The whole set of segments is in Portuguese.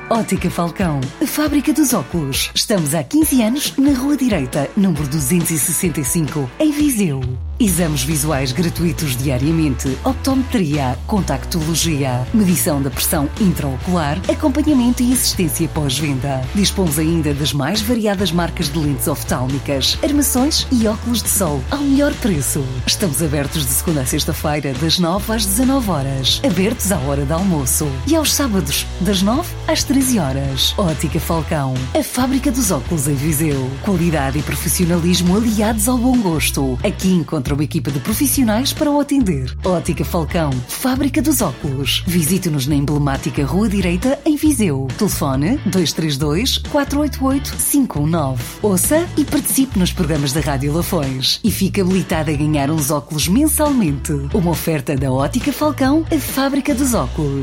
Ótica Falcão, a fábrica dos óculos. Estamos há 15 anos na Rua Direita, número 265, em Viseu. Exames visuais gratuitos diariamente, optometria, contactologia, medição da pressão intraocular, acompanhamento e assistência pós-venda. Dispomos ainda das mais variadas marcas de lentes oftálmicas, armações e óculos de sol ao melhor preço. Estamos abertos de segunda a sexta-feira, das 9 às 19 horas. Abertos à hora de almoço. E aos sábados, das 9 às 13 horas. Ótica Falcão, a fábrica dos óculos em Viseu. Qualidade e profissionalismo aliados ao bom gosto. Aqui encontra uma equipa de profissionais para o atender. Ótica Falcão, fábrica dos óculos. Visite-nos na emblemática Rua Direita, em Viseu. Telefone 232 488 519. Ouça e participe nos programas da Rádio Lafões. E fique habilitado a ganhar uns óculos mensalmente. Uma oferta da Ótica Falcão, a fábrica dos óculos.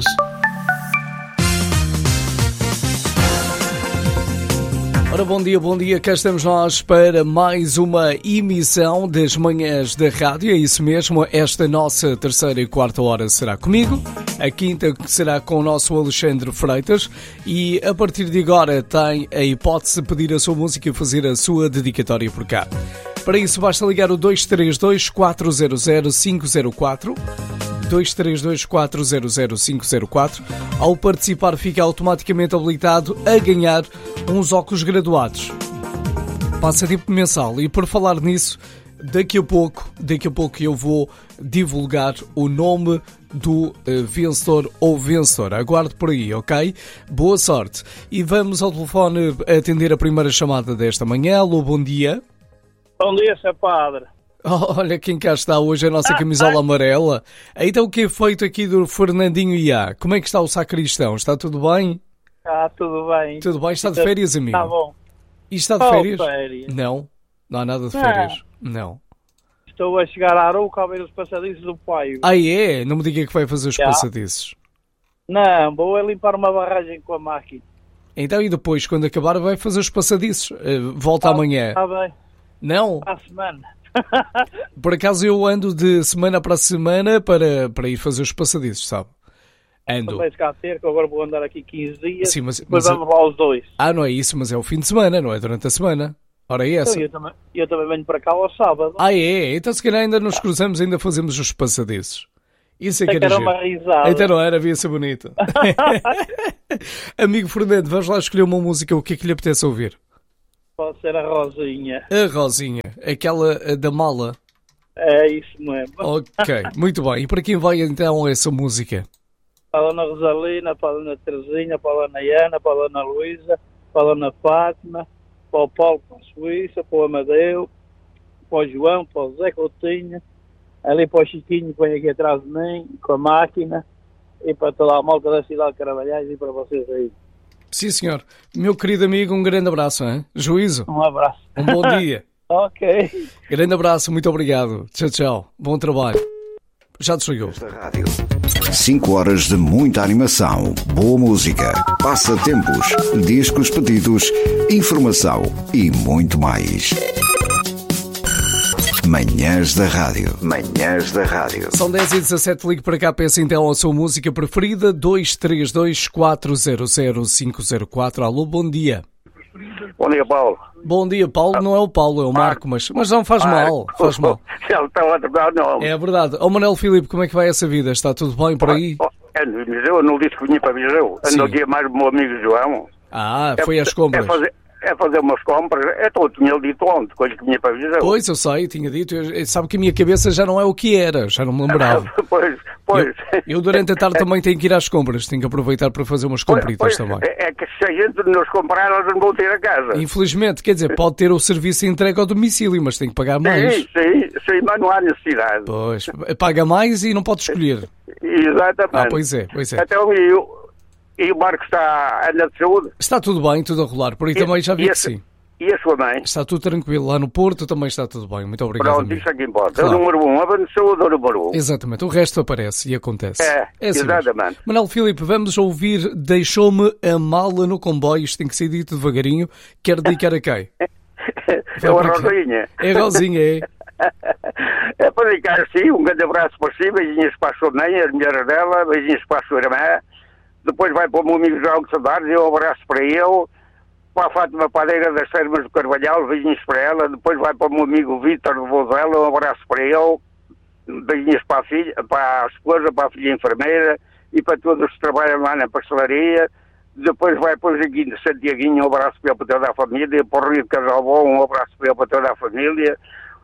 Ora, bom dia, cá estamos nós para mais uma emissão das manhãs da rádio, é isso mesmo, esta nossa terceira e quarta hora será comigo, a quinta será com o nosso Alexandre Freitas e a partir de agora tem a hipótese de pedir a sua música e fazer a sua dedicatória por cá. Para isso basta ligar o 232 400 504, 232 400 504. Ao participar fica automaticamente habilitado a ganhar uns óculos graduados. Passatempo mensal. E por falar nisso, daqui a pouco eu vou divulgar o nome do vencedor ou vencedora. Aguarde por aí, ok? Boa sorte. E vamos ao telefone atender a primeira chamada desta manhã. Alô, bom dia. Bom dia, Sr. Padre. Olha quem cá está hoje, a nossa camisola amarela. Então o que é feito aqui do Fernandinho Iá? Como é que está o sacristão? Está tudo bem? Está tudo bem. Tudo bem? Está de férias, amigo? Está bom. E está de férias? Férias? Não, não há nada de férias. Não. Estou a chegar à Arouca a ver os passadiços do Paio. Ah, é? Não me diga que vai fazer os passadiços. Não, vou limpar uma barragem com a máquina. Então e depois, quando acabar, vai fazer os passadiços? Volta amanhã. Está bem. Não? À semana. Por acaso eu ando de semana para semana para ir fazer os passadiços, sabe? Ando. Vais cá ter, que agora vou andar aqui 15 dias. Sim, mas vamos lá os dois. Ah, não é isso, mas é o fim de semana, não é durante a semana. Ora é essa. Então, eu também venho para cá ao sábado. Ah, é? Então se calhar ainda nos cruzamos, ainda fazemos os passadiços. Isso é que era uma risada. Então não era, devia ser bonito. Amigo Fernando, vamos lá escolher uma música, o que é que lhe apetece ouvir? Pode ser a Rosinha. A Rosinha, aquela da mala. É isso mesmo. Ok, muito bem. E para quem vai então essa música? Para a Dona Rosalina, para a Dona Terezinha, para a Dona Ana, para a Dona Luísa, para a Dona Fátima, para o Paulo, para a Suíça, para o Amadeu, para o João, para o Zé Coutinho, ali para o Chiquinho que vem aqui atrás de mim, com a máquina, e para toda a malta da cidade de Carvalhais e para vocês aí. Sim, senhor. Meu querido amigo, um grande abraço, hein? Juízo. Um abraço. Um bom dia. Ok. Grande abraço, muito obrigado. Tchau, tchau. Bom trabalho. Já desligou. 5 horas de muita animação, boa música, passatempos, discos pedidos, informação e muito mais. Manhãs da Rádio. Manhãs da Rádio. São 10h17, ligue para cá, peça então a sua música preferida, 232 400 504. Alô, bom dia. Bom dia, Paulo. Bom dia, Paulo. Não é o Paulo, é o Marco, mas não faz mal. Faz mal. Ele está a trocar o nome. É verdade. Ó Manuel Filipe, como é que vai essa vida? Está tudo bem por aí? Eu não disse que vinha para Viseu. Ando aqui a mais o meu amigo João. Ah, foi às compras. É fazer umas compras. Eu tinha dito ontem, coisa que vinha para Viseu. Pois, eu sei, tinha dito. Sabe que a minha cabeça já não é o que era, já não me lembrava. Pois. Eu durante a tarde também tenho que ir às compras, tenho que aproveitar para fazer umas compritas também. É que se a gente nos comprar, nós não vamos ter a casa. Infelizmente, quer dizer, pode ter o serviço entregue ao domicílio, mas tem que pagar mais. Sim, mas não há necessidade. Pois, paga mais e não pode escolher. Exatamente. Ah, pois é. Então, e o Marco anda de saúde? Está tudo bem, tudo a rolar. Por aí também já vi que sim. E a sua mãe? Está tudo tranquilo. Lá no Porto também está tudo bem. Muito obrigado. Pronto, isso é que importa. Claro. É o número 1. A de saúde é o número 1. Exatamente. O resto aparece e acontece. É assim exatamente. Mesmo. Manuel Filipe, vamos ouvir Deixou-me a mala no comboio. Isto tem que ser dito devagarinho. Quero dedicar a quem? É a Rosinha. É a Rosinha, é. É para dedicar, sim. Um grande abraço para si. Beijinhos para a sua mãe, as mulheres dela. Beijinhos para a sua irmã. Depois vai para o meu amigo João Saudades, um abraço para ele. Para a Fátima Padeira das Termas do Carvalhal, beijinhos para ela. Depois vai para o meu amigo Vítor de Vozela, um abraço para ele. Beijinhos para a filha, para a esposa, para a filha enfermeira e para todos que trabalham lá na pastelaria. Depois vai para o Joaquim de Santiaguinho, um abraço para ele, para toda a família. Para o Rio de Casalbom, um abraço para ele, para toda a família.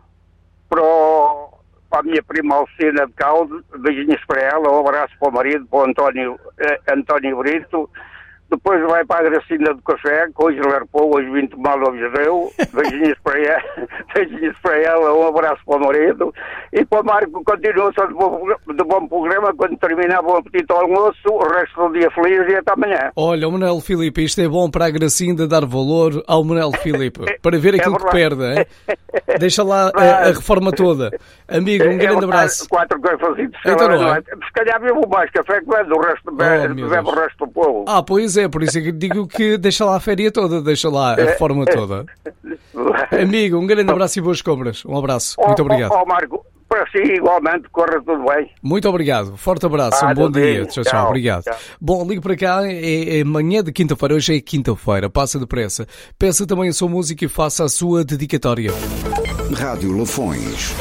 Para a minha prima Alcina de Caldo, beijinhos para ela, um abraço para o marido, para o António Brito. Depois vai para a Gracina do Café, que hoje larpou, hoje vim tomar o Viseu. Beijinhos para ela, um abraço para o marido. E para o Marco, continuação de bom programa. Quando terminar, bom apetite ao almoço. O resto do dia feliz e até amanhã. Olha, o Manuel Filipe, isto é bom para a Gracinda dar valor ao Manuel Filipe, para ver aquilo que perde, hein? Deixa lá a reforma toda. Amigo, um grande abraço. 4 coisas então não é? Se calhar bebo mais café que bebe o resto do povo. Pois é, por isso é que digo que deixa lá a féria toda, deixa lá a reforma toda. Amigo, um grande abraço e boas compras. Um abraço, muito obrigado. Marco, para si igualmente, corra tudo bem. Muito obrigado, forte abraço, um bom dia. Tchau, obrigado. Tchau. Bom, ligo para cá, é manhã de quinta-feira, hoje é quinta-feira, passa depressa. Peça também a sua música e faça a sua dedicatória. Rádio Lafões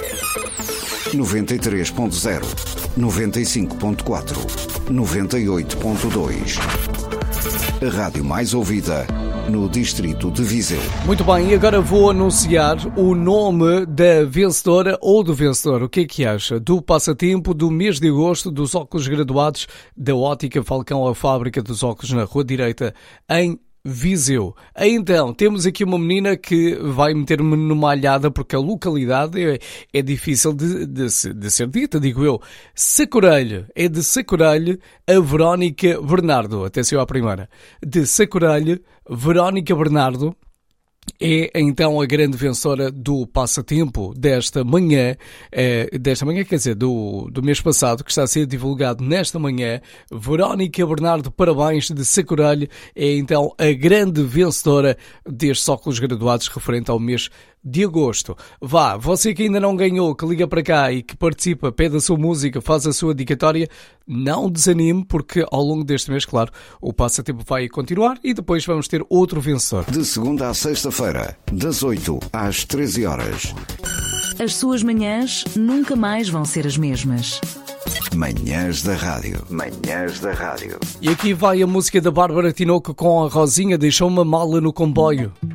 93.0, 95.4, 98.2. A rádio mais ouvida no distrito de Viseu. Muito bem, e agora vou anunciar o nome da vencedora ou do vencedor. O que é que acha? Do passatempo do mês de agosto dos óculos graduados da Ótica Falcão, a fábrica dos óculos na Rua Direita, em Viseu. Então, temos aqui uma menina que vai meter-me numa alhada porque a localidade é difícil de ser dita, digo eu. Sacorelho, é de Sacorelho a Verónica Bernardo. Atenção à primeira. De Sacorelho, Verónica Bernardo é então a grande vencedora do passatempo desta manhã, quer dizer, do mês passado, que está a ser divulgado nesta manhã. Verónica Bernardo, parabéns, de Sacorelho, é então a grande vencedora destes óculos graduados referente ao mês de agosto. Vá, você que ainda não ganhou, que liga para cá e que participa, pede a sua música, faz a sua dedicatória, não desanime, porque ao longo deste mês, claro, o passatempo vai continuar e depois vamos ter outro vencedor. De segunda à sexta-feira, das 8 às 13 horas. As suas manhãs nunca mais vão ser as mesmas. Manhãs da Rádio. Manhãs da Rádio. E aqui vai a música da Bárbara Tinoco com a Rosinha, deixou uma mala no comboio.